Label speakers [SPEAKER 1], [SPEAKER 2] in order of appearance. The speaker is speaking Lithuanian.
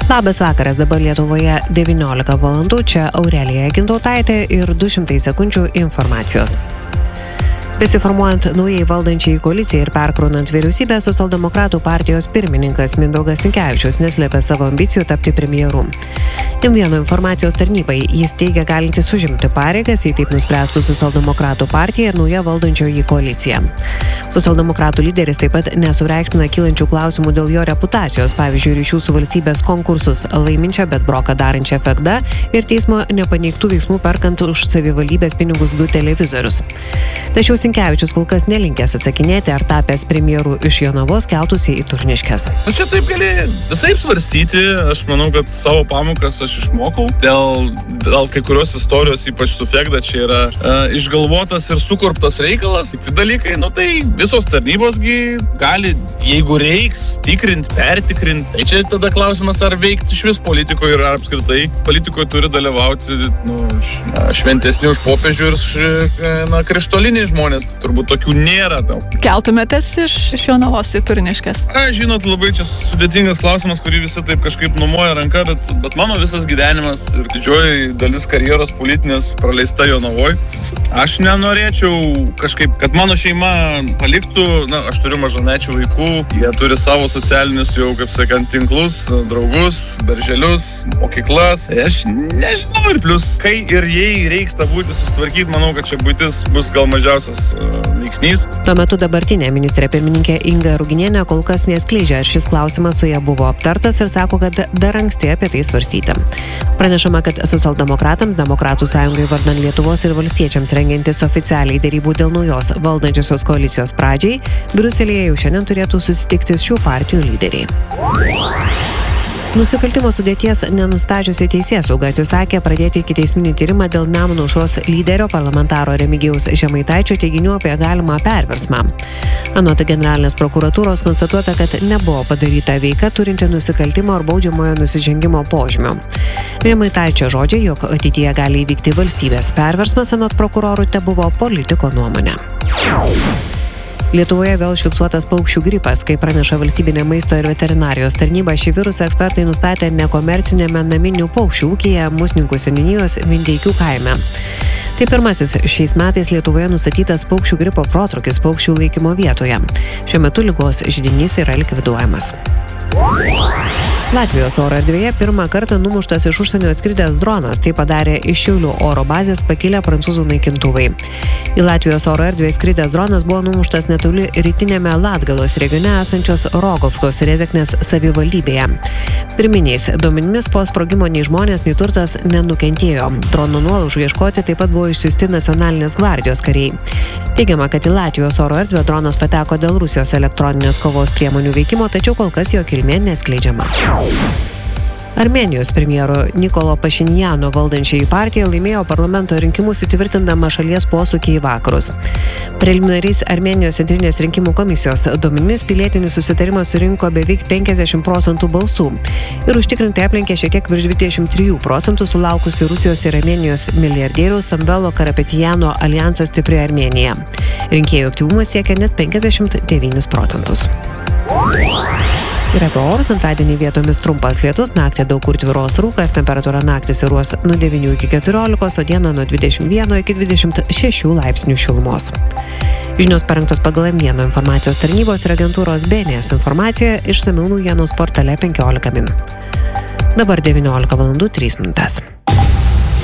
[SPEAKER 1] Labas vakaras, dabar Lietuvoje 19 valandų, čia Aurelija Gintautaitė ir 200 sekundžių informacijos. Besiformuojant naujai valdančiai koalicijai ir perkraunant vyriausybę, Socialdemokratų partijos pirmininkas Mindaugas Sinkevičius neslėpė savo ambicijų tapti premjeru. M1 informacijos tarnybai jis teigia galintis užimti pareigas, jei taip nuspręstų Socialdemokratų partija ir nauja valdančioji koalicija. Socialdemokratų lyderis taip pat nesureikšmina kylančių klausimų dėl jo reputacijos, pavyzdžiui, ryšių su valstybės konkursus laiminčią, bet broką darančią FEGDA ir teismo nepaneigtų veiksmų perkant už savivaldybės pinigus 2 televizorius. Tačiau Sinkevičius kol kas nelinkęs atsakinėti, ar tapęs premjeru iš Jonavos keltųsi į Turniškes.
[SPEAKER 2] Čia taip gali visaip svarstyti, aš manau, kad savo pamokas aš išmokau. Dėl kai kurios istorijos, ypač su FEGDA, čia yra išgalvotas ir sukurptas reikalas. Tik dalykai, tai visos tarnybosgi gali, jeigu reiks, tikrint, pertikrint. Tai čia tada klausimas, ar veikti iš vis politikoje ir apskritai politikoje turi dalyvauti šventesni už popiežių ir krištoliniai žmonės. Turbūt tokių nėra daug.
[SPEAKER 3] Keltumėtės iš Jonavos į Turniškes?
[SPEAKER 2] Žinot, labai čia sudėtingas klausimas, kurį visi taip kažkaip numoja ranka, bet mano visas gyvenimas ir didžioji dalis karjeros politinės praleista Jonavoj. Aš nenorėčiau kažkaip, kad mano šeima paliktų, aš turiu mažamečių vaikų, jie turi savo socialinius jau, kaip sakant, tinklus, draugus, darželius, mokyklas. Aš nežinau ir plus, kai ir jei reiks tą būti susitvarkyti, manau, kad čia būtis bus gal mažiausias veiksnys.
[SPEAKER 1] Tuo metu dabartinė ministrė pirmininkė Inga Ruginienė kol kas neskleidžia, ar šis klausimas su ja buvo aptartas ir sako, kad dar anksti apie tai svarstyti. Pranešama, kad Socialdemokratams, Demokratų sąjungai vardan Lietuvos ir valstiečiams rengiantis oficialiai dėrybų dėl naujos valdančiosios koalicijos pradžiai, Briuselyje jau šiandien turėtų susitikti šių partijų lyderiai. Nusikaltimo sudėties nenustačiusi teisėsauga atsisakė pradėti ikiteisminį tyrimą dėl Nemuno aušros lyderio parlamentaro Remigijaus Žemaitaičio teiginių apie galimą perversmą. Anot generalinės prokuratūros konstatuota, kad nebuvo padaryta veika turinti nusikaltimo ar baudžiamojo nusižengimo požymių. Žemaitaičio žodžiai, jog ateityje gali įvykti valstybės perversmas, anot prokurorų, tebuvo politiko nuomonė. Lietuvoje vėl užfiksuotas paukščių gripas, kaip praneša Valstybinė maisto ir veterinarijos tarnyba, šį virusą ekspertai nustatė nekomercinėme naminių paukščių ūkyje Musninkų seniūnijos Vindeikių kaime. Tai pirmasis šiais metais Lietuvoje nustatytas paukščių gripo protrūkis paukščių laikymo vietoje. Šiuo metu ligos židinys yra likviduojamas. Latvijos oro erdvėje pirmą kartą numuštas iš užsienio atskridęs dronas. Tai padarė iš Šiaulių oro bazės pakilę prancūzų naikintuvai. Į Latvijos oro erdvėje skridęs dronas buvo numuštas netoli rytinėme Latgalos regione esančios Rogovkos Rezeknės savivaldybėje. Pirminiais duomenimis po sprogimo nei žmonės, nei turtas nenukentėjo. Drono nuolaužų ieškoti taip pat buvo išsiųsti nacionalinės gvardijos kariai. Teigiama, kad į Latvijos oro erdvę dronas pateko dėl Rusijos elektroninės kovos priemonių veikimo, tačiau kol kas jo kilmė neatskleidžiama. Armėnijos premjero Nikolo Pašinjano valdančiai partija laimėjo parlamento rinkimus įtvirtindama šalies posūkį į vakarus. Preliminariais Armėnijos centrinės rinkimų komisijos duomenimis pilietinis susitarimas surinko beveik 50% balsų ir užtikrintai aplenkė šiek tiek virš 23% sulaukusi Rusijos ir Armėnijos milijardieriaus Samvelo Karapetjano alijansas Stipri Armėnija. Rinkėjų aktyvumas siekia net 59%. Ir apie orus antradienį vietomis trumpas lietus, naktį daug kur tvyros rūkas, temperatūra naktį svyruos nuo 9 iki 14, o dieną nuo 21 iki 26 laipsnių šilumos. Žinios parengtos pagal M1 informacijos tarnybos ir agentūros BNS informacija išsamiau naujienų portale 15 min. Dabar 19 valandų 3 minutės.